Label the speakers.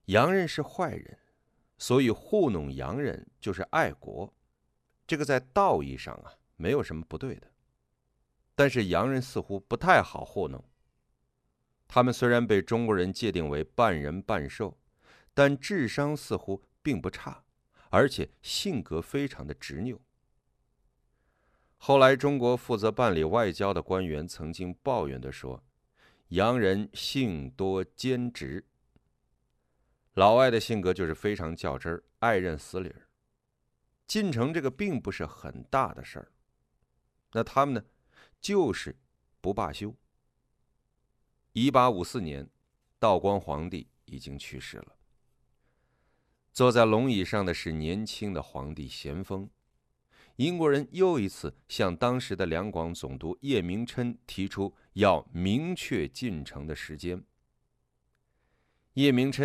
Speaker 1: 洋人是坏人，所以糊弄洋人就是爱国，这个在道义上没有什么不对的。但是洋人似乎不太好糊弄，他们虽然被中国人界定为半人半兽，但智商似乎并不差，而且性格非常的执拗。后来中国负责办理外交的官员曾经抱怨地说，洋人性多坚直。老外的性格就是非常较真儿，爱认死理儿。进城这个并不是很大的事儿，那他们呢，就是不罢休。1854年，道光皇帝已经去世了，坐在龙椅上的是年轻的皇帝咸丰。英国人又一次向当时的两广总督叶明琛提出要明确进城的时间。叶明琛